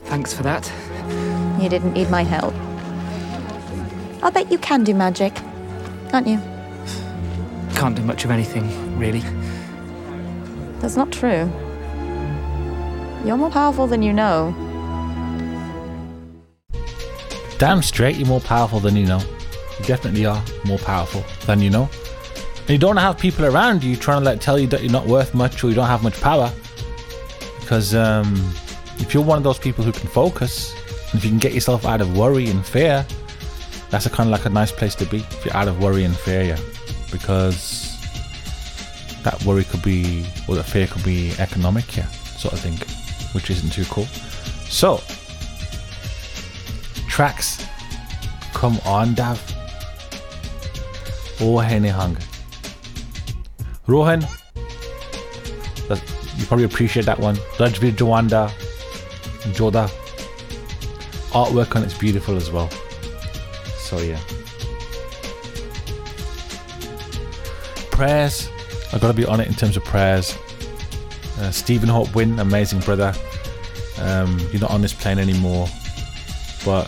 Thanks for that. You didn't need my help. I'll bet you can do magic, can't you? Can't do much of anything, really. That's not true. You're more powerful than you know. Damn straight, you're more powerful than you know. You definitely are more powerful than you know. And you don't have people around you trying to tell you that you're not worth much or you don't have much power. Because if you're one of those people who can focus, and if you can get yourself out of worry and fear, that's a nice place to be. If you're out of worry and fear, yeah. Because that worry could be, or that fear could be economic, yeah, sort of thing, which isn't too cool. So, tracks, come on, Dav. Oh, Henny Hung. Rohan, you probably appreciate that one. Rajveer Jawanda, Joda. Artwork on it's beautiful as well. So yeah. Prayers, I've got to be on it in terms of prayers. Stephen Hope Wynn, amazing brother. You're not on this plane anymore, but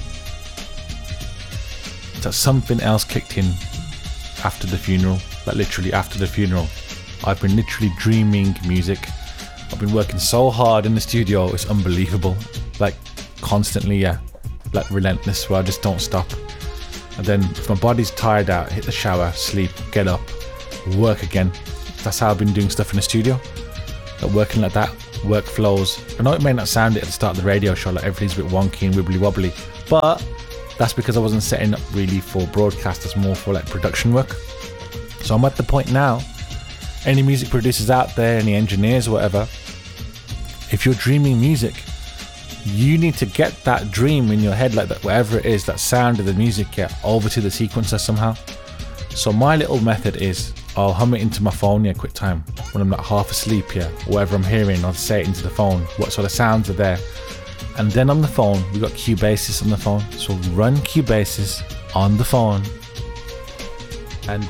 that something else kicked in after the funeral. Literally after the funeral, I've been literally dreaming music. I've been working so hard in the studio, it's unbelievable. Constantly, yeah. Relentless, where I just don't stop. And then if my body's tired out, hit the shower, sleep, get up, work again. That's how I've been doing stuff in the studio. Working like that, work flows. I know it may not sound it at the start of the radio show, everything's a bit wonky and wibbly wobbly, but that's because I wasn't setting up really for broadcast, it's more for production work. So I'm at the point now, any music producers out there, any engineers or whatever, if you're dreaming music, you need to get that dream in your head, whatever it is, that sound of the music, over to the sequencer somehow. So my little method is, I'll hum it into my phone, QuickTime, when I'm half asleep, whatever I'm hearing, I'll say it into the phone, what sort of sounds are there. And then on the phone, we got Cubasis on the phone, so run Cubasis on the phone. And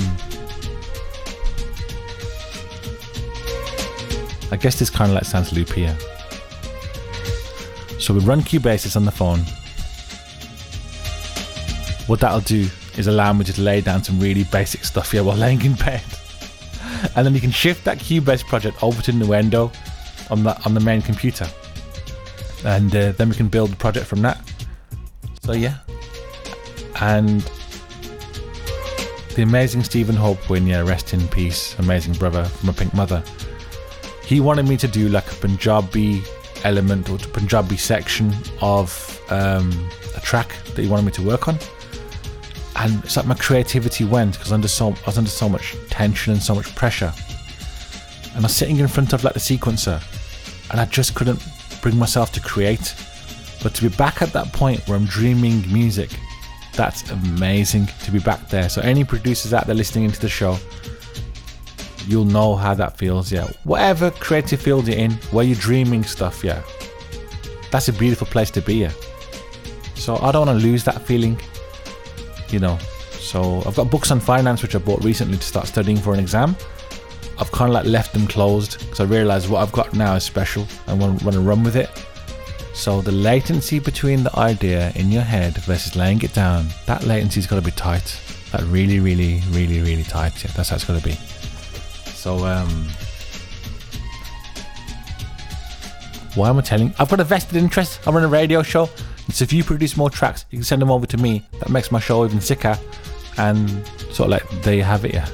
I guess this kind of sounds loopy, yeah. So we run Cubasis on the phone. What that'll do is allow me to lay down some really basic stuff here while laying in bed. And then you can shift that Cubase project over to Nuendo on the main computer. And then we can build the project from that. So yeah. And the amazing Stephen Hope Wynn, rest in peace, amazing brother from a Pink Mother. He wanted me to do a Punjabi element or Punjabi section of a track that he wanted me to work on. And it's my creativity went because I was under so much tension and so much pressure. And I was sitting in front of the sequencer and I just couldn't bring myself to create. But to be back at that point where I'm dreaming music, that's amazing to be back there. So any producers out there listening into the show, you'll know how that feels, Whatever creative field you're in, where you're dreaming stuff, that's a beautiful place to be, So I don't want to lose that feeling, So I've got books on finance which I bought recently to start studying for an exam. I've kind of left them closed because I realised what I've got now is special and want to run with it. So the latency between the idea in your head versus laying it down, that latency's got to be tight. That really, really, really, really tight. That's how it's got to be. So, why am I telling? I've got a vested interest. I run a radio show. So if you produce more tracks, you can send them over to me. That makes my show even sicker. And sort of there you have it,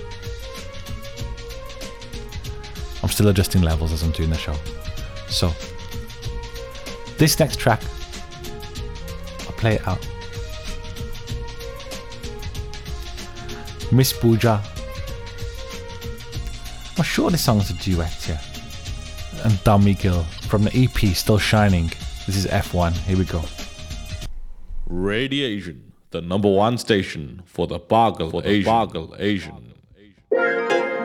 I'm still adjusting levels as I'm doing the show. So, this next track, I'll play it out. Miss Pooja. I'm sure this song's a duet, and Dummy Gill from the EP Still Shining. This is F1. Here we go. Radiation, the #1 station for the Bargle Asian.